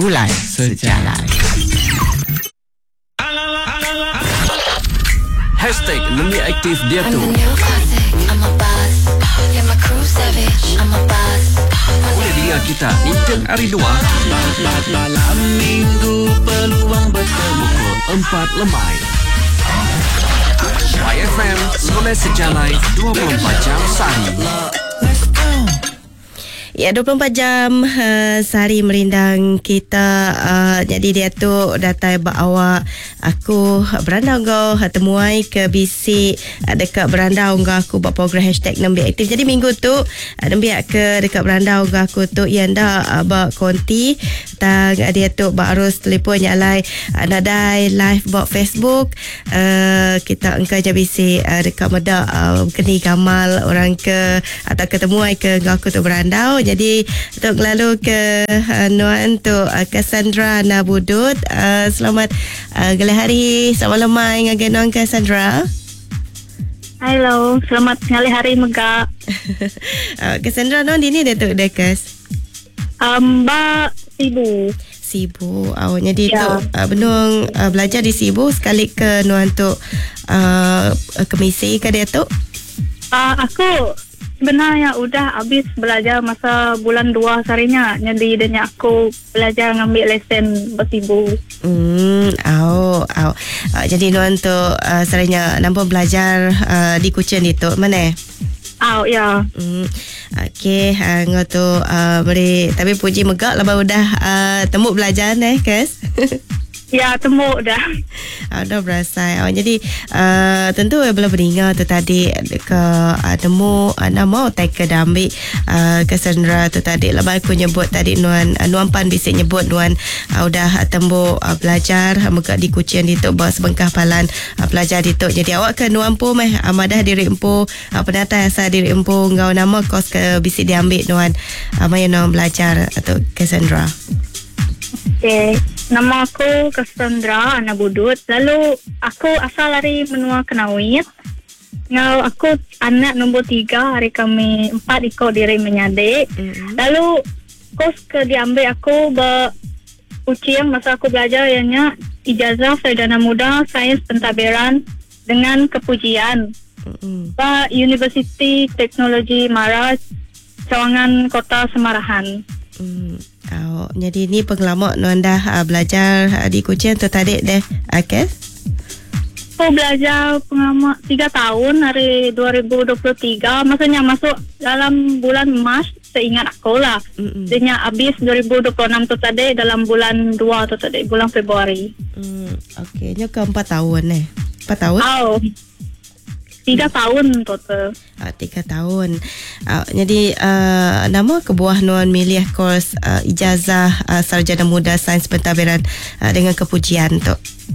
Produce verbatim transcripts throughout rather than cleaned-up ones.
Gulai Sejalan. Hashtag lebih aktif dia tu. Boleh dengar kita Intern Hari dua Malam Minggu peluang bertemu pukul empat lemai. Y F M Gulai Sejalan dua puluh empat jam sehari. Ya, dua puluh empat jam uh, sehari merindang kita. uh, Jadi dia tu datang bawa aku berandau kau temuai ke bisik uh, dekat berandau kau aku buat program hashtag Nembi Aktif. Jadi minggu tu uh, Nembi ke dekat berandau kau aku tu yang dah uh, buat konti tang uh, dia tu harus telefon nyalai uh, nadai live buat Facebook. uh, Kita engkau je bisik uh, dekat medak uh, keni gamal orang ke atau ketemuai ke kau aku tu berandau. Jadi untuk lalu ke uh, Nuan tu uh, Cassandra Nabudut. uh, Selamat uh, gelar hari. Selamat lemai dengan Nuan Cassandra. Hello, selamat ngali hari Mega. uh, Cassandra Nuan di ni dia tu dekas. Um, Mbak Sibu. Sibu. Oh, jadi ya. tu uh, benung uh, belajar di Sibu sekali ke Nuan tu uh, kemisi ke dia tu? Uh, aku sebenarnya udah habis belajar masa bulan dua seharinya. Jadi danya aku belajar ngambil lesen bersibu. Hmm, oh, oh. Uh, jadi Nuan tu uh, seharinya nampak belajar uh, di Kuching itu mana? Oh, ya. Hmm. Okey, uh, ngau tu uh, beri tapi puji megak lah baru dah uh, temu belajar eh, Kes. Ya, temu dah. Uh, dah berasa. Oh, jadi uh, tentu uh, belum beringat tu tadi ke uh, temu uh, nama tak ke dah ambil uh, Cassandra tu tadi. Lepas aku nyebut tadi Nuan uh, Nuan Pan bisik nyebut Nuan uh, udah uh, temu uh, belajar uh, megak di Kuching di tu bawa sebengkah palan uh, belajar di tu. Jadi awak ke Nuan Po meh amadah diri empu uh, penata asal diri empu ngau nama kos ke bisik diambil Nuan uh, maya Nuan belajar atau uh, Cassandra. Okay. Nama aku Cassandra Ana Budut. Lalu aku asal dari Menua Kenawit. Ngau aku anak nombor tiga, hari kami empat ikut diri menyadik. Mm-hmm. Lalu kos ke diambil aku ber ujian masa aku belajar ianya ijazah sarjana muda sains pentadbiran dengan kepujian. Mm-hmm. Ba Universiti Teknologi Mara Cawangan Kota Semarahan. Mm. Oh, jadi ni pengalaman Nuan dah uh, belajar uh, di Kuching tu tadi deh, okay? Aku belajar pengalaman tiga tahun hari dua ribu dua puluh tiga. Maksudnya masuk dalam bulan Mac, seingat aku lah. Dia habis dua ribu dua puluh enam tu tadi dalam bulan dua tu tadi, bulan Februari. Hmm, okay. Nya ke empat tahun eh? Empat tahun? Oh. Tiga tahun total. Uh, tiga tahun. Uh, jadi uh, nama kebuah Nuan milih kos uh, ijazah uh, sarjana muda sains pentadbiran uh, dengan kepujian tu.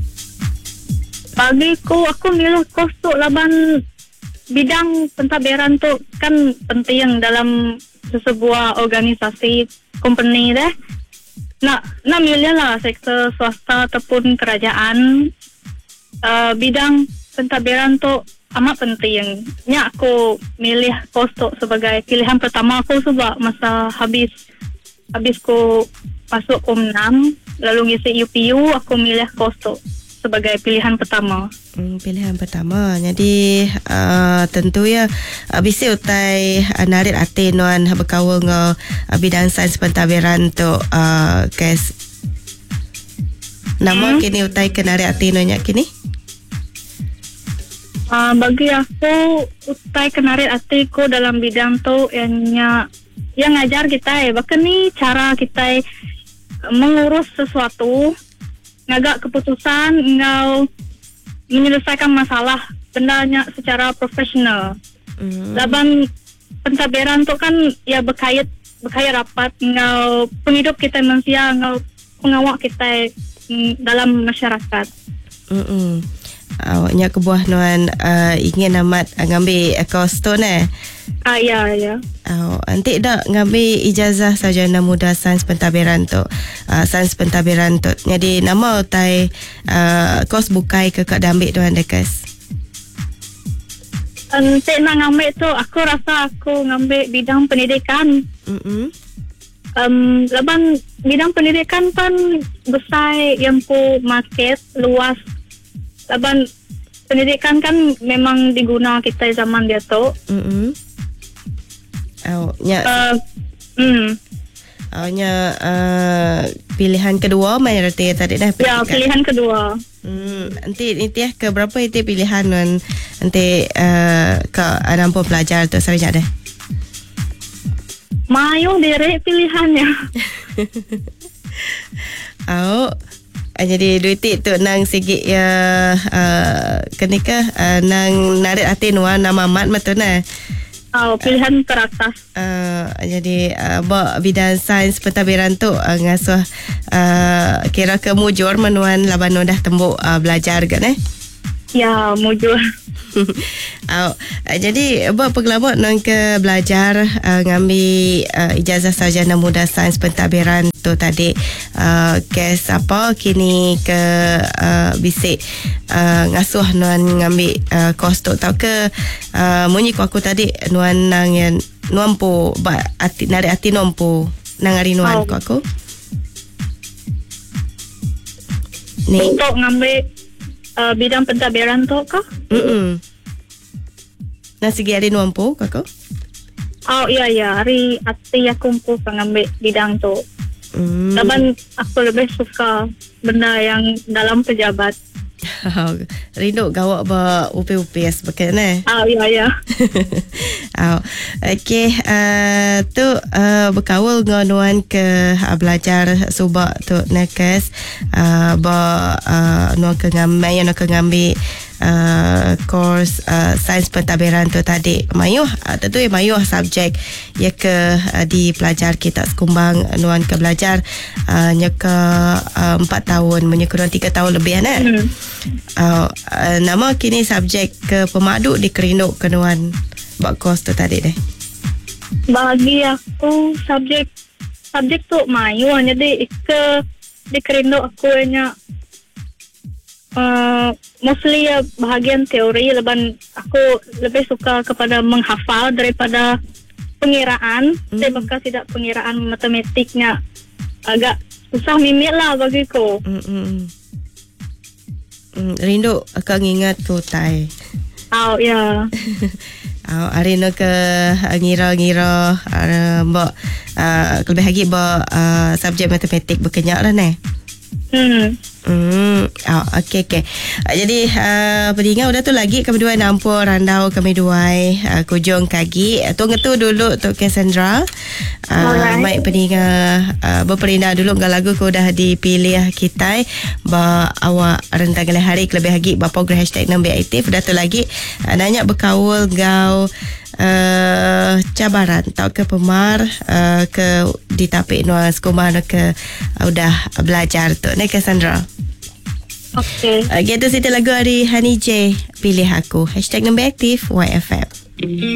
Bagiku aku milih kos tu laban bidang pentadbiran tu kan penting dalam sebuah organisasi company deh. Nak nak milih lah sektor swasta ataupun kerajaan. Uh, bidang pentadbiran tu amat penting. Nya aku milih kos tu sebagai pilihan pertama aku sebab masa habis habis ku masuk Kom enam lalu ngisi U P U, aku milih kos tu sebagai pilihan pertama. Hmm, pilihan pertama. Jadi uh, tentu ya uh, bisa utai uh, narik hati Nuan berkawal dengan uh, bidang sains pentadbiran tu uh, kes. Nama hmm? kini utai ke narik hati Nuan kini? Uh, bagi aku utai kenarik hatiku dalam bidang tu yang yang ngajar kita eh bahkan ni cara kita mengurus sesuatu, ngagak keputusan, ngau menyelesaikan masalah bendanya secara profesional. Mm. Laban pentadbiran tu kan ya berkait berkait rapat ngau penghidup kita manusia, ngau pengawak kita mm, dalam masyarakat. Hmm. Awaknya kebuah Nuan uh, ingin amat uh, ngambil uh, kos tu ne? Ah, ya, ya. Oh, nanti dah ngambil ijazah sarjana muda sains pentadbiran tu. Uh, sains pentadbiran tu. Jadi nama utai uh, kos bukai ke kak ambil Nuan dekas? Nanti nak ngambil tu, aku rasa aku ngambil bidang pendidikan. Mm-mm. um, laban bidang pendidikan kan besar yang pu market luas. Laban pendidikan kan memang diguna kita zaman dia tu. Mm-mm. Oh, nya Uh, hmm. oh, nya uh, pilihan kedua mai reti tadi dah. Ya, pilihan kedua. Hmm, nanti nanti ya ke berapa itu pilihan nan nanti uh, ke nampu pelajar tu sebenarnya dah. Mayu diri pilihannya. Oh, jadi duit tu nang sikit ya uh, kenika uh, nang narik hati nuan nama mat matuna. Oh, pilihan teratas. Uh, jadi uh, bawa bidang sains pentadbiran tu uh, ngasuh uh, kira ke mujur menuan laban dah tembuk uh, belajar kan eh. Ya, mujur. Oh, uh, jadi buat pengelabut nang ke belajar uh, ngambil uh, ijazah sarjana muda sains pentadbiran tu tadi uh, kes apa kini ke uh, bisik uh, ngasuh nuan ngambil uh, kos tu tau ke uh, munyi ku aku tadi nuan nang yang nuan po ba ati narik ati nuan po nang hari nuan Oh. ku aku ni. Untuk ngambil uh, bidang pentadbiran tu kah? Mm. Nang segi hari nuan po ku aku. Oh, iya, iya. Hari hati aku kumpul ngambil bidang tu. Mm. Laban aku lebih suka benda yang dalam pejabat. Rindu gawak ba U P U P S bukan eh? Oh, iya, iya. Oh, okey, uh, tu uh, berkawal ngonuan ke uh, belajar subak tu nakes uh, ba uh, nuan ke ngambil yang nak ngambil uh, course uh, sains pentadbiran tu tadi mayuh uh, tentu ya mayuh subjek ya ke uh, di pelajar kita sekumbang nuan ke belajar uh, nya ke uh, empat tahun menyekuran tiga tahun lebih kan. Hmm. Uh, uh, nama kini subjek ke pemadu di Kerinuk kenuan buat kos tu tadi deh. Bagi aku subjek subjek tu mayu jadi ke di Kerindu aku hanya uh, mostly ya bahagian teori leban aku lebih suka kepada menghafal daripada pengiraan. Hmm. Saya bakal tidak pengiraan matematiknya agak susah mimik lah bagiku. Mm-mm. Mm, rindu akan ingat tu tai. Oh ya. Uh, hari no ke uh, ngira-ngira uh, mbak uh, lebih lagi mbak uh, subjek matematik berkenyak lah ni. Hmm. Hmm. Oh, okey okey. Uh, jadi uh, pedingan udah tu lagi kami dua nampur randau kami dua uh, kujung kaki. Uh, tu ngetu dulu tu Cassandra. Uh, Alright. baik pedingan uh, berperindah dulu ngan lagu ku dah dipilih kita ba awak rentang kali hari lebih lagi ba program hashtag enam B aktif dah tu lagi uh, nanya berkawal gau uh, cabaran tau ke pemar uh, ke ditapik nuan sekolah ke uh, udah belajar tu ni Cassandra. Okay. Uh, gitu situ lagu hari Hani J pilih aku hashtag enam B aktif Y F M.